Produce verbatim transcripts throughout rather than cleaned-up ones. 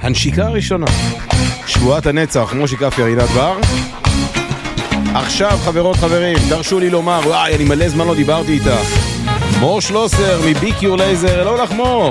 הנשיקה הראשונה, שבועת הנצח, מושי כפי, עינת בר. עכשיו חברות חברים, תרשו לי לומר, וואי, אני מלא זמן לא דיברתי איתך. מור שלוסר מביק יור לייזר, אלו לך מור.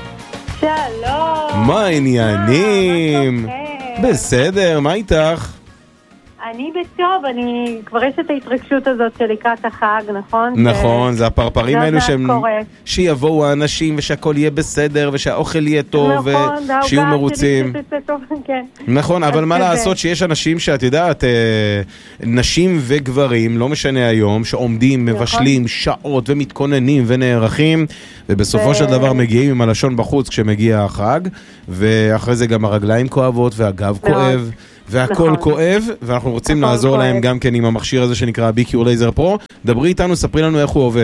שלום. מה העניינים? בסדר, מה איתך? אני בטוב, אני כבר יש את ההתרגשות הזאת של לקראת החג, נכון? נכון, זה הפרפרים האלו שהם... קורה. שיבואו האנשים ושהכל יהיה בסדר ושהאוכל יהיה טוב נכון, ושיהיו מרוצים. כן. נכון, אבל מה כזה. לעשות שיש אנשים שאת יודעת, אה, נשים וגברים, לא משנה היום, שעומדים, נכון. מבשלים שעות ומתכוננים ונערכים, ובסופו ו... של דבר מגיעים עם הלשון בחוץ כשמגיע החג, ואחרי זה גם הרגליים כואבות והגב מאוד. כואב. והכל נכון. כואב, ואנחנו רוצים הכל לעזור כואב. להם גם כן עם המכשיר הזה שנקרא ביק יור לייזר פרו. דברי איתנו, ספרי לנו איך הוא עובד.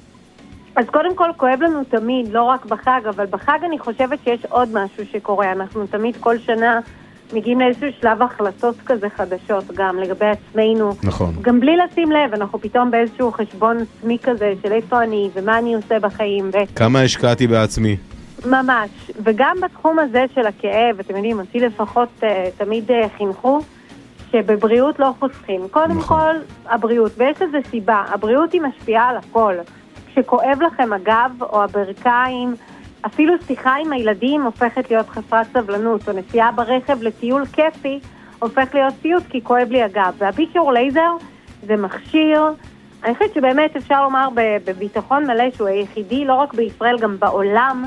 אז קודם כל כואב לנו תמיד, לא רק בחג, אבל בחג אני חושבת שיש עוד משהו שקורה. אנחנו תמיד כל שנה מגיעים לאיזשהו שלב החלטות כזה חדשות, גם לגבי עצמנו. נכון. גם בלי לשים לב, אנחנו פתאום באיזשהו חשבון עצמי כזה של איפה אני ומה אני עושה בחיים. ו... כמה השקעתי בעצמי. ממש, וגם בתחום הזה של הכאב, אתם יודעים, אותי לפחות uh, תמיד uh, חינכו שבבריאות לא חוסכים. קודם נכון. כל, הבריאות, ויש לזה סיבה, הבריאות היא משפיעה על הכל. כשכואב לכם הגב או הברכיים, אפילו שיחה עם הילדים הופכת להיות חסרת סבלנות, או נסיעה ברכב לטיול כיפי הופך להיות סיוט כי כואב לי הגב. והביק יור לייזר זה מכשיר, אני חושבת שבאמת אפשר לומר בביטחון מלא שהוא היחידי, לא רק בישראל, גם בעולם,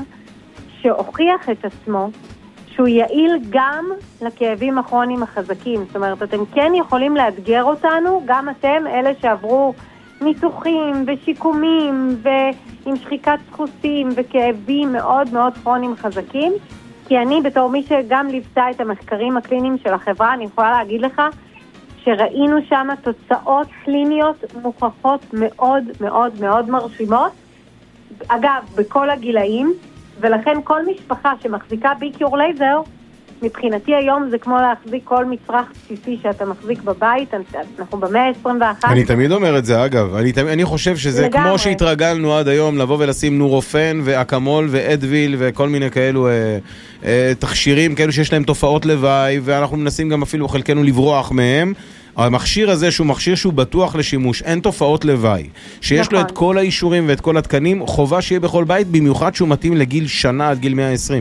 שהוכיח את עצמו שהוא יעיל גם לכאבים הכרוניים החזקים. זאת אומרת, אתם כן יכולים לאתגר אותנו, גם אתם, אלה שעברו ניתוחים ושיקומים ועם שחיקת דחוסים וכאבים מאוד מאוד כרוניים חזקים, כי אני בתור מי שגם ליוותה את המחקרים הקליניים של החברה, אני יכולה להגיד לך שראינו שם תוצאות קליניות מוכחות מאוד מאוד מאוד מרשימות, אגב, בכל הגילאים, ולכן כל משפחה שמחזיקה ביק יור לייזר, מבחינתי היום זה כמו להחזיק כל מצרך בסיסי שאתה מחזיק בבית, אנחנו במאה ה-עשרים ואחת. אני תמיד אומר את זה, אגב. אני, אני חושב שזה לגמרי. כמו שהתרגלנו עד היום לבוא ולשים נורופן ואקמול ואדוויל וכל מיני כאלו אה, אה, תכשירים, כאלו שיש להם תופעות לוואי, ואנחנו מנסים גם אפילו חלקנו לברוח מהם. המכשיר הזה שהוא מכשיר שהוא בטוח לשימוש, אין תופעות לוואי, שיש נכון. לו את כל האישורים ואת כל התקנים, חובה שיהיה בכל בית, במיוחד שהוא מתאים לגיל שנה עד גיל מאה ועשרים.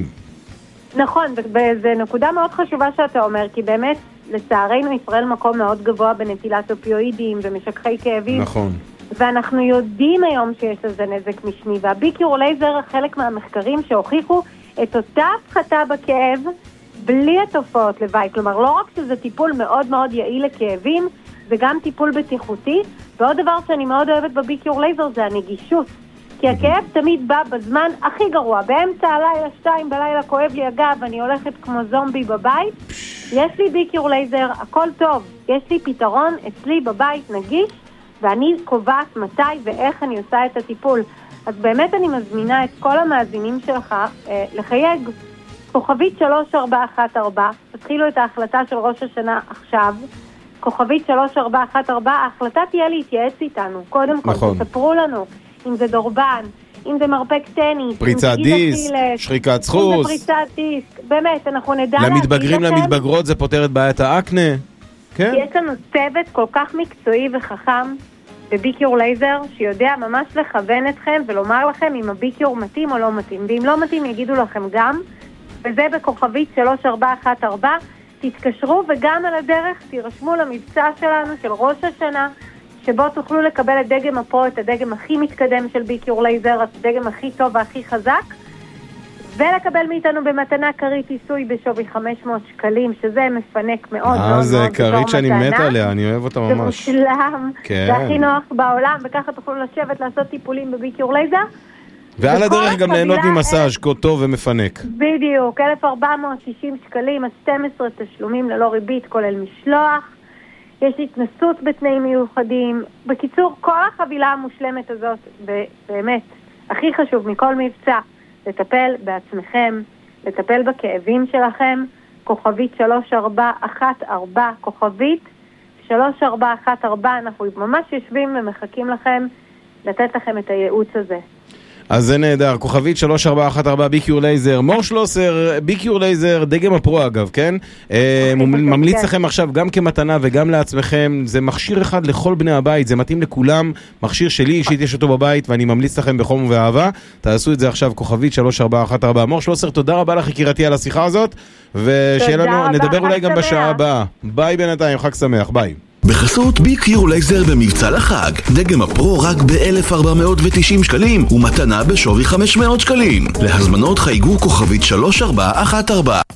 נכון, וזו נקודה מאוד חשובה שאתה אומר, כי באמת, לצערנו, ישראל מקום מאוד גבוה בנטילת אופיואידים ומשככי כאבים. נכון. ואנחנו יודעים היום שיש לזה נזק משני, והביק יור לייזר, חלק מהמחקרים שהוכיחו את אותה הפחתה בכאב, בלי התופעות לוואי. כלומר, לא רק שזה טיפול מאוד מאוד יעיל לכאבים, זה גם טיפול בטיחותי. ועוד דבר שאני מאוד אוהבת בביק יור לייזר זה הנגישות. כי הכאב תמיד בא בזמן הכי גרוע. באמצע הלילה, שתיים בלילה, כואב לי הגב, אני הולכת כמו זומבי בבית. יש לי ביק יור לייזר, הכל טוב. יש לי פתרון אצלי בבית נגיש, ואני קובעת מתי ואיך אני עושה את הטיפול. אז באמת אני מזמינה את כל המאזינים שלך אה, לחייג. כוכבית שלוש ארבע אחת ארבע, תתחילו את ההחלטה של ראש השנה עכשיו. כוכבית שלוש ארבע אחת ארבע, ההחלטה תהיה להתייעץ איתנו. קודם כל, נכון. תספרו לנו. אם זה דורבן, אם זה מרפק טניס, פריצת דיסק, שחיקת סחוס, אם זה פריצת דיסק, באמת, אנחנו נדע למתבגרים, למתבגרות זה פותר את בעיית האקנה, כן? יש לנו צוות כל כך מקצועי וחכם בביק יור לייזר, שיודע ממש לכוון אתכם ולומר לכם אם הביק יור מתאים או לא מתאים, ואם לא מתאים יגידו לכם גם, וזה בכוכבית שלוש ארבע אחת ארבע, תתקשרו וגם על הדרך תירשמו למבצע שלנו של ראש השנה, שבו תוכלו לקבל את דגם הפרו, את הדגם הכי מתקדם של ביק יור לייזר, את הדגם הכי טוב והכי חזק, ולקבל מאיתנו במתנה קרית עיסוי בשווי חמש מאות שקלים, שזה מפנק מאוד מאוד מאוד. זה קרית שאני מת עליה, אני אוהב אותה ממש. זה מושלם, זה הכי נוח בעולם, וככה תוכלו לשבת לעשות טיפולים בביק יור לייזר. ועל הדרך גם ליהנות ממסאז' טוב ומפנק. בדיוק, אלף ארבע מאות שישים שקלים, אז שנים עשר תשלומים ללא ריבית, כולל משלוח. יש התנסות בתנאים מיוחדים. בקיצור, כל החבילה המושלמת הזאת, באמת, הכי חשוב מכל מבצע, לטפל בעצמכם, לטפל בכאבים שלכם, כוכבית שלוש ארבע אחת ארבע, כוכבית שלוש ארבע אחת ארבע, אנחנו ממש יושבים ומחכים לכם לתת לכם את הייעוץ הזה. אז זה נהדר, כוכבית שלוש ארבע אחת ארבע ביקיור לייזר, מור שלוסר, ביקיור לייזר, דגם הפרו אגב, כן? ממליץ לכם עכשיו גם כמתנה וגם לעצמכם, זה מכשיר אחד לכל בני הבית, זה מתאים לכולם, מכשיר שלי אישית יש אותו בבית ואני ממליץ לכם בחום ובאהבה, תעשו את זה עכשיו, כוכבית שלוש ארבע אחת ארבע. מור שלוסר, תודה רבה לך יקירתי על השיחה הזאת, ושיהיה לנו, נדבר אולי גם בשעה הבאה. ביי בינתיים, חג שמח, ביי. בחסות ביקיור לייזר במבצע לחג, דגם הפרו רק ב-אלף ארבע מאות ותשעים שקלים ומתנה בשווי חמש מאות שקלים. להזמנות חייגו כוכבית שלוש ארבע אחת ארבע.